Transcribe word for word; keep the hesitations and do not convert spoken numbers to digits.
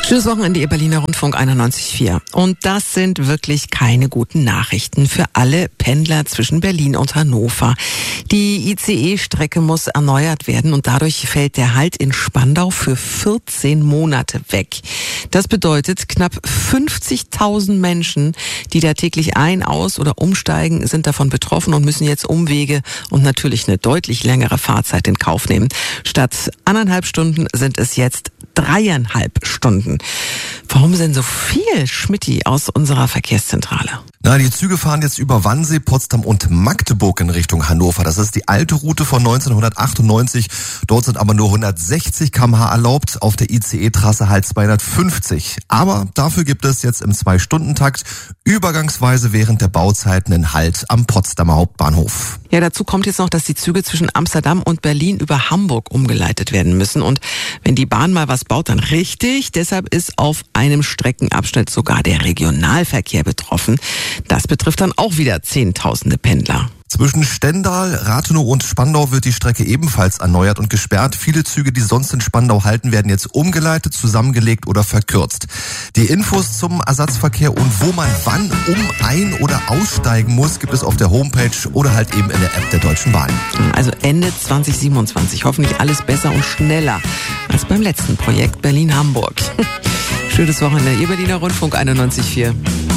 Schönes Wochenende, ihr Berliner Rundfunk einundneunzig Komma vier. Und das sind wirklich keine guten Nachrichten für alle Pendler zwischen Berlin und Hannover. Die I C E-Strecke muss erneuert werden und dadurch fällt der Halt in Spandau für vierzehn Monate weg. Das bedeutet, knapp fünfzigtausend Menschen, die da täglich ein-, aus- oder umsteigen, sind davon betroffen und müssen jetzt Umwege und natürlich eine deutlich längere Fahrzeit in Kauf nehmen. Statt anderthalb Stunden sind es jetzt dreieinhalb Stunden. Warum denn so viel, Schmitty, aus unserer Verkehrszentrale? Na, die Züge fahren jetzt über Wannsee, Potsdam und Magdeburg in Richtung Hannover. Das ist die alte Route von neunzehnhundertachtundneunzig. Dort sind aber nur hundertsechzig Kilometer pro Stunde erlaubt, auf der I C E-Trasse halt zweihundertfünfzig. Aber dafür gibt es jetzt im Zwei-Stunden-Takt übergangsweise während der Bauzeiten einen Halt am Potsdamer Hauptbahnhof. Ja, dazu kommt jetzt noch, dass die Züge zwischen Amsterdam und Berlin über Hamburg umgeleitet werden müssen. Und wenn die Bahn mal was baut, dann richtig. Deshalb ist auf einem Streckenabschnitt sogar der Regionalverkehr betroffen. Das betrifft dann auch wieder Zehntausende Pendler. Zwischen Stendal, Rathenow und Spandau wird die Strecke ebenfalls erneuert und gesperrt. Viele Züge, die sonst in Spandau halten, werden jetzt umgeleitet, zusammengelegt oder verkürzt. Die Infos zum Ersatzverkehr und wo man wann um-, ein- oder aussteigen muss, gibt es auf der Homepage oder halt eben in der App der Deutschen Bahn. Also Ende zwanzig siebenundzwanzig. Hoffentlich alles besser und schneller als beim letzten Projekt Berlin-Hamburg. Schönes Wochenende, ihr Berliner Rundfunk einundneunzig Komma vier.